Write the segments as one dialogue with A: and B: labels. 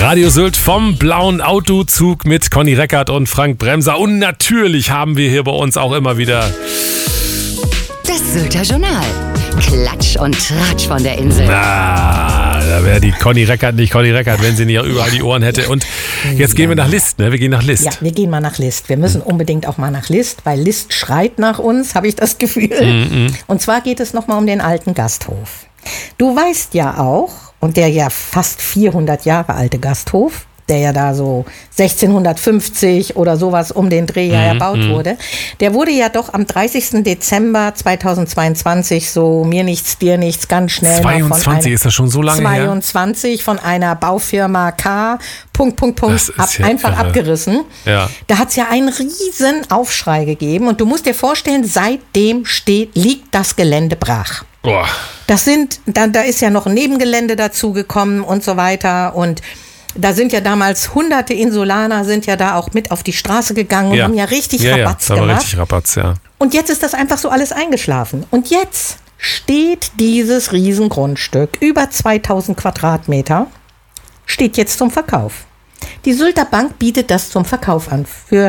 A: Radio Sylt vom blauen Autozug mit Conny Reckert und Frank Bremser. Und natürlich haben wir hier bei uns auch immer wieder
B: das Sylter Journal. Klatsch und Tratsch von der Insel.
A: Da wäre die Conny Reckert nicht Conny Reckert, wenn sie nicht überall die Ohren hätte. Und jetzt gehen wir nach List, ne? Wir gehen nach List.
C: Ja, wir gehen mal nach List. Wir müssen unbedingt auch mal nach List, weil List schreit nach uns, habe ich das Gefühl. Und zwar geht es nochmal um den alten Gasthof. Du weißt ja auch, und der ja fast 400 Jahre alte Gasthof, der ja da so 1650 oder sowas um den Dreh erbaut wurde, der wurde ja doch am 30. Dezember 2022 so mir nichts, dir nichts, ganz schnell
A: 22 ist das schon so lange
C: 22 von einer Baufirma K. einfach abgerissen.
A: Ja.
C: Da hat es ja einen riesen Aufschrei gegeben und du musst dir vorstellen, seitdem liegt das Gelände brach.
A: Boah.
C: Da ist ja noch ein Nebengelände dazugekommen und so weiter und da sind ja damals hunderte Insulaner sind ja da auch mit auf die Straße gegangen und haben ja richtig Rabatz gemacht.
A: Richtig Rabatz, ja.
C: Und jetzt ist das einfach so alles eingeschlafen. Und jetzt steht dieses Riesengrundstück, über 2000 Quadratmeter, steht jetzt zum Verkauf. Die Sylter Bank bietet das zum Verkauf an für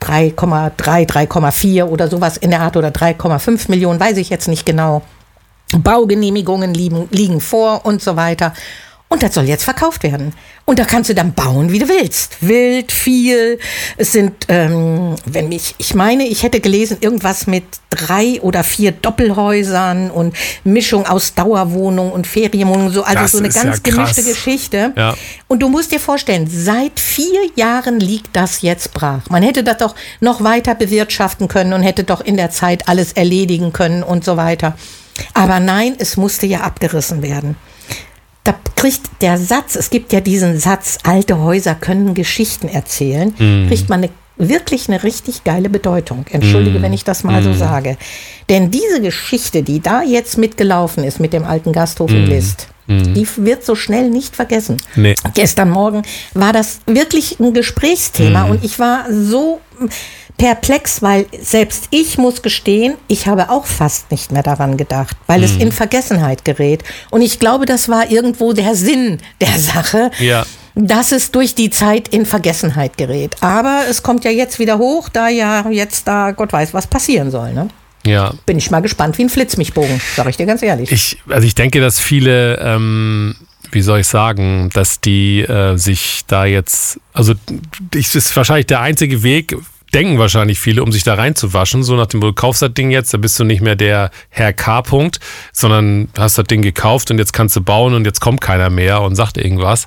C: 3,4 oder sowas in der Art oder 3,5 Millionen, weiß ich jetzt nicht genau. Baugenehmigungen liegen vor und so weiter. Und das soll jetzt verkauft werden. Und da kannst du dann bauen, wie du willst. Wild, viel. Es sind, ich meine, ich hätte gelesen, irgendwas mit 3 oder 4 Doppelhäusern und Mischung aus Dauerwohnung und Ferienwohnung. So eine ganz gemischte Geschichte.
A: Ja.
C: Und du musst dir vorstellen, seit 4 Jahren liegt das jetzt brach. Man hätte das doch noch weiter bewirtschaften können und hätte doch in der Zeit alles erledigen können und so weiter. Aber nein, es musste ja abgerissen werden. Da kriegt der Satz, es gibt ja diesen Satz, alte Häuser können Geschichten erzählen, kriegt man wirklich eine richtig geile Bedeutung. Entschuldige, wenn ich das mal so sage. Denn diese Geschichte, die da jetzt mitgelaufen ist mit dem alten Gasthof in List, die wird so schnell nicht vergessen.
A: Nee.
C: Gestern Morgen war das wirklich ein Gesprächsthema und ich war so perplex, weil selbst ich muss gestehen, ich habe auch fast nicht mehr daran gedacht, weil es in Vergessenheit gerät. Und ich glaube, das war irgendwo der Sinn der Sache, dass es durch die Zeit in Vergessenheit gerät. Aber es kommt ja jetzt wieder hoch, da ja jetzt da Gott weiß, was passieren soll, ne?
A: Ja.
C: Bin ich mal gespannt wie ein Flitzmichbogen, sag ich dir ganz ehrlich.
A: Ich denke, dass viele, wie soll ich sagen, dass die sich da jetzt, also das ist wahrscheinlich der einzige Weg, denken wahrscheinlich viele, um sich da reinzuwaschen, so nach dem, du kaufst das Ding jetzt, da bist du nicht mehr der Herr K. sondern hast das Ding gekauft und jetzt kannst du bauen und jetzt kommt keiner mehr und sagt irgendwas.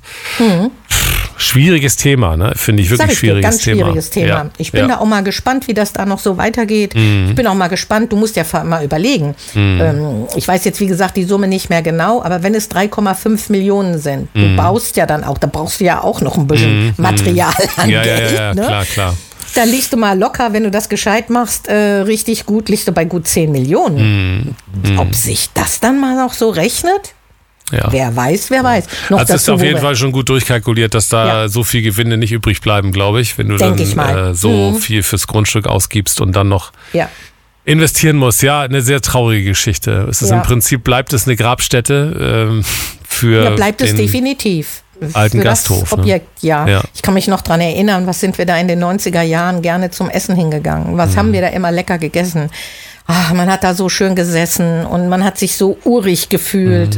A: Schwieriges Thema, ne? Finde ich wirklich schwieriges Thema.
C: Schwieriges Thema. Ja. Ich bin da auch mal gespannt, wie das da noch so weitergeht. Ich bin auch mal gespannt, du musst ja mal überlegen. Ich weiß jetzt, wie gesagt, die Summe nicht mehr genau, aber wenn es 3,5 Millionen sind, du baust ja dann auch, da brauchst du ja auch noch ein bisschen Material an Geld. Ne?
A: Klar.
C: Da liegst du mal locker, wenn du das gescheit machst, richtig gut, liegst du bei gut 10 Millionen. Ob sich das dann mal noch so rechnet?
A: Ja.
C: Wer weiß. Noch
A: also ist auf jeden Fall schon gut durchkalkuliert, dass da so viel Gewinne nicht übrig bleiben, glaube ich, wenn du dann so viel fürs Grundstück ausgibst und dann noch investieren musst. Ja, eine sehr traurige Geschichte. Es ist im Prinzip, bleibt es eine Grabstätte für
C: bleibt es definitiv.
A: Alten Gasthof.
C: Das Objekt, ja. Ich kann mich noch dran erinnern, was sind wir da in den 90er Jahren gerne zum Essen hingegangen? Was haben wir da immer lecker gegessen? Man hat da so schön gesessen und man hat sich so urig gefühlt.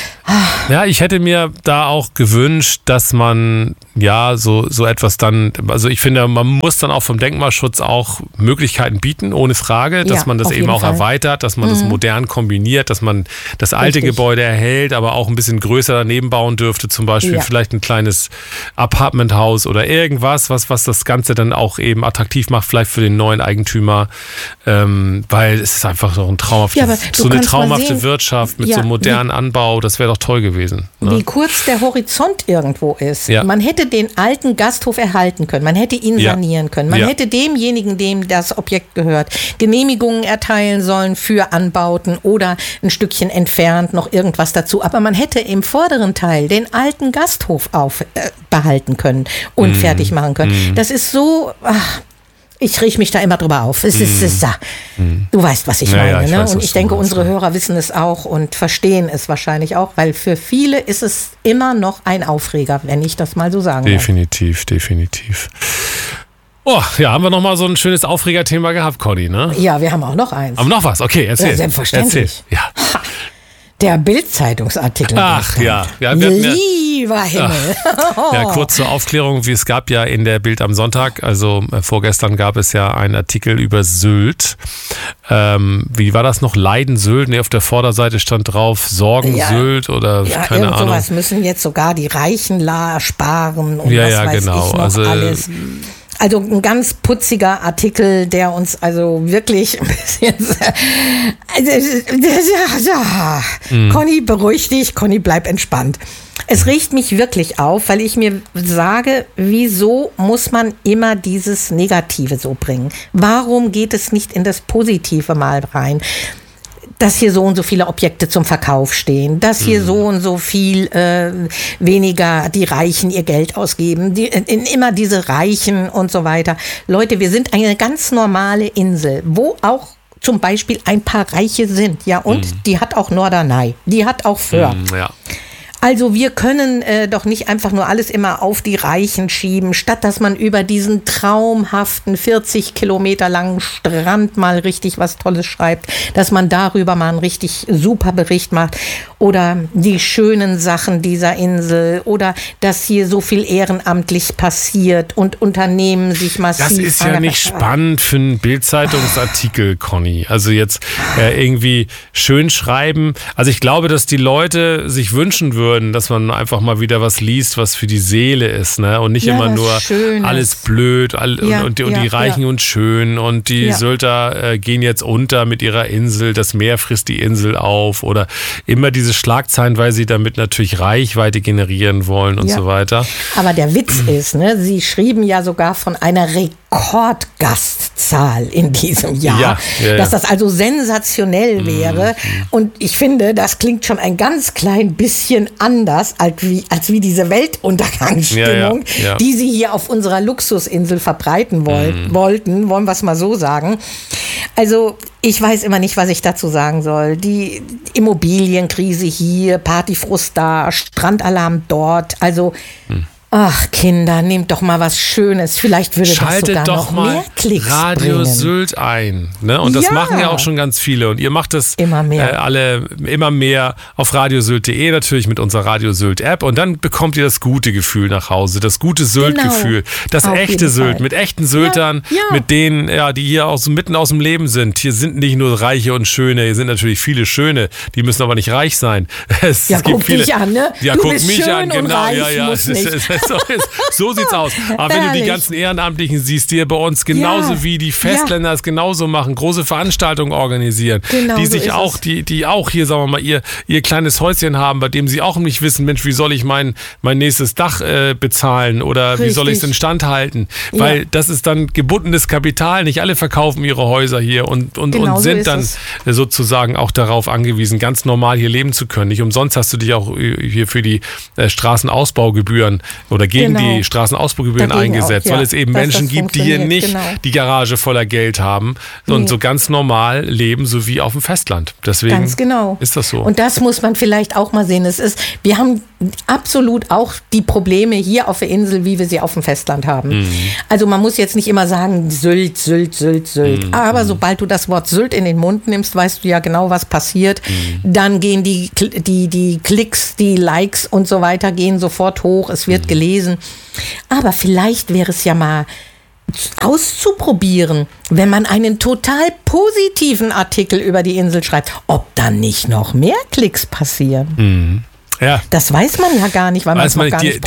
A: Ja, ich hätte mir da auch gewünscht, dass man so etwas dann, also ich finde, man muss dann auch vom Denkmalschutz auch Möglichkeiten bieten, ohne Frage, dass man das eben auch erweitert, dass man das modern kombiniert, dass man das alte Gebäude erhält, aber auch ein bisschen größer daneben bauen dürfte, zum Beispiel vielleicht ein kleines Apartmenthaus oder irgendwas, was das Ganze dann auch eben attraktiv macht, vielleicht für den neuen Eigentümer, weil es ist einfach so ein traumhaftes, so eine traumhafte Wirtschaft mit so einem modernen Anbau, das wäre doch toll gewesen. Ne?
C: Wie kurz der Horizont irgendwo ist. Ja. Man hätte den alten Gasthof erhalten können, man hätte ihn sanieren können, man hätte demjenigen, dem das Objekt gehört, Genehmigungen erteilen sollen für Anbauten oder ein Stückchen entfernt noch irgendwas dazu. Aber man hätte im vorderen Teil den alten Gasthof behalten können und fertig machen können. Das ist so... Ich rieche mich da immer drüber auf. Es ist du weißt, was ich meine.
A: Ich
C: ne?
A: weiß,
C: und ich denke, unsere Hörer wissen es auch und verstehen es wahrscheinlich auch, weil für viele ist es immer noch ein Aufreger, wenn ich das mal so sagen darf.
A: Definitiv. Oh, ja, haben wir nochmal so ein schönes Aufregerthema gehabt, Conny, ne?
C: Ja, wir haben auch noch eins.
A: Aber noch was, okay, erzähl.
C: Ja, selbstverständlich.
A: Erzähl. Ja.
C: Der Bild-Zeitungsartikel.
A: Ach ja.
C: Lieber Himmel.
A: Ja, kurz zur Aufklärung, wie es gab ja in der Bild am Sonntag, also vorgestern gab es ja einen Artikel über Sylt. Wie war das noch? Leiden Sylt? Nee, auf der Vorderseite stand drauf Sorgen Sylt oder keine Ahnung.
C: Sowas müssen jetzt sogar die Reichen sparen und
A: was
C: weiß
A: genau.
C: ich noch alles. Also ein ganz putziger Artikel, der uns also wirklich ein bisschen... Conny, beruhig dich, Conny, bleib entspannt. Es regt mich wirklich auf, weil ich mir sage, wieso muss man immer dieses Negative so bringen? Warum geht es nicht in das Positive mal rein? Dass hier so und so viele Objekte zum Verkauf stehen, dass hier so und so viel weniger die Reichen ihr Geld ausgeben, immer diese Reichen und so weiter. Leute, wir sind eine ganz normale Insel, wo auch zum Beispiel ein paar Reiche sind. Ja, und die hat auch Norderney, die hat auch Föhr.
A: Ja.
C: Also wir können doch nicht einfach nur alles immer auf die Reichen schieben, statt dass man über diesen traumhaften 40 Kilometer langen Strand mal richtig was Tolles schreibt, dass man darüber mal einen richtig super Bericht macht oder die schönen Sachen dieser Insel oder dass hier so viel ehrenamtlich passiert und Unternehmen sich massiv...
A: Das ist ja nicht spannend für einen Bild-Zeitungsartikel, Conny. Also jetzt irgendwie schön schreiben. Also ich glaube, dass die Leute sich wünschen würden, dass man einfach mal wieder was liest, was für die Seele ist, ne? Und nicht immer nur Schönes. Alles blöd und die Reichen und schön und die Sylter gehen jetzt unter mit ihrer Insel, das Meer frisst die Insel auf oder immer diese Schlagzeilen, weil sie damit natürlich Reichweite generieren wollen und so weiter.
C: Aber der Witz ist, ne, sie schrieben ja sogar von einer Rekordgastzahl in diesem Jahr, dass das also sensationell wäre. Und ich finde, das klingt schon ein ganz klein bisschen anders als wie diese Weltuntergangsstimmung, die sie hier auf unserer Luxusinsel verbreiten wollten, wollen wir es mal so sagen. Also ich weiß immer nicht, was ich dazu sagen soll. Die Immobilienkrise hier, Partyfrust da, Strandalarm dort, also ach Kinder, nehmt doch mal was Schönes. Vielleicht würde das sogar noch mehr Klicks
A: Radio
C: bringen.
A: Sylt ein. Ne? Und das machen ja auch schon ganz viele. Und ihr macht das
C: immer mehr.
A: Alle immer mehr auf radiosylt.de, natürlich mit unserer Radio Sylt App. Und dann bekommt ihr das gute Gefühl nach Hause. Das gute Sylt-Gefühl. Das auf echte Sylt. Mit echten Syltern. Mit denen, die hier mitten aus dem Leben sind. Hier sind nicht nur Reiche und Schöne. Hier sind natürlich viele Schöne. Die müssen aber nicht reich sein. Es gibt
C: guck
A: viele,
C: dich an, ne?
A: Ja,
C: du
A: guck
C: bist
A: mich
C: schön
A: an. Genau,
C: reich, muss nicht.
A: So sieht's aus. Aber wenn du die ganzen Ehrenamtlichen siehst, die bei uns genauso wie die Festländer es genauso machen, große Veranstaltungen organisieren, die sich auch, die auch hier, sagen wir mal, ihr kleines Häuschen haben, bei dem sie auch nicht wissen, Mensch, wie soll ich mein nächstes Dach bezahlen oder wie soll ich es instand halten? Weil das ist dann gebundenes Kapital. Nicht alle verkaufen ihre Häuser hier und sind dann sozusagen auch darauf angewiesen, ganz normal hier leben zu können. Nicht umsonst hast du dich auch hier für die Straßenausbaugebühren oder gegen die Straßenausbaugebühren eingesetzt, weil es eben Menschen gibt, die hier nicht die Garage voller Geld haben und so ganz normal leben, so wie auf dem Festland. Deswegen ist das so.
C: Und das muss man vielleicht auch mal sehen. Wir haben absolut auch die Probleme hier auf der Insel, wie wir sie auf dem Festland haben. Also man muss jetzt nicht immer sagen, Sylt, Sylt, Sylt, Sylt. Aber sobald du das Wort Sylt in den Mund nimmst, weißt du ja genau, was passiert. Dann gehen die Klicks, die Likes und so weiter gehen sofort hoch. Es wird gelesen. Aber vielleicht wäre es ja mal auszuprobieren, wenn man einen total positiven Artikel über die Insel schreibt, ob dann nicht noch mehr Klicks passieren.
A: Ja.
C: Das weiß man ja gar nicht, weil man es noch gar nicht